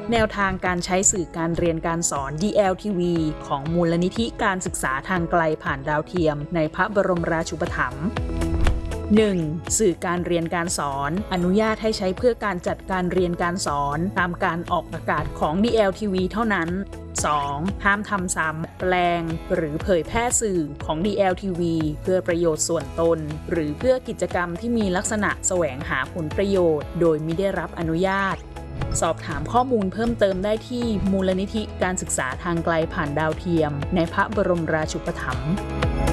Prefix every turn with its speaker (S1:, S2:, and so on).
S1: แนวทางการใช้สื่อการเรียนการสอน DLTV ของมูลนิธิการศึกษาทางไกลผ่านดาวเทียมในพระบรมราชูปถัมภ์ 1. สื่อการเรียนการสอนอนุญาตให้ใช้เพื่อการจัดการเรียนการสอนตามการออกอากาศของ DLTV เท่านั้น 2. ห้ามทำซ้ำแปลงหรือเผยแพร่สื่อของ DLTV เพื่อประโยชน์ส่วนตนหรือเพื่อกิจกรรมที่มีลักษณะแสวงหาผลประโยชน์โดยมิได้รับอนุญาตสอบถามข้อมูลเพิ่มเติมได้ที่มูลนิธิการศึกษาทางไกลผ่านดาวเทียมในพระบรมราชูปถัมภ์